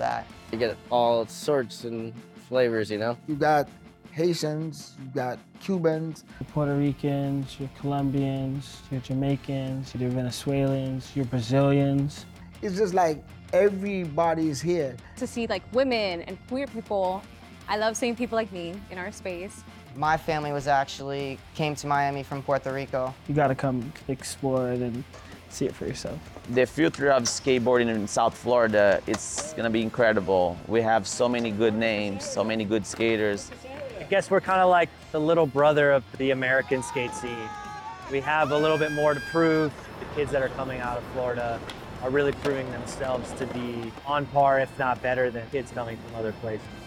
that. You get all sorts and flavors, you know? You got Haitians, you got Cubans. Your Puerto Ricans, your Colombians, your Jamaicans, your Venezuelans, your Brazilians. It's just like everybody's here. To see like women and queer people, I love seeing people like me in our space. My family came to Miami from Puerto Rico. You gotta come explore it and see it for yourself. The future of skateboarding in South Florida, it's gonna be incredible. We have so many good names, so many good skaters. I guess we're kind of like the little brother of the American skate scene. We have a little bit more to prove. The kids that are coming out of Florida are really proving themselves to be on par, if not better, than kids coming from other places.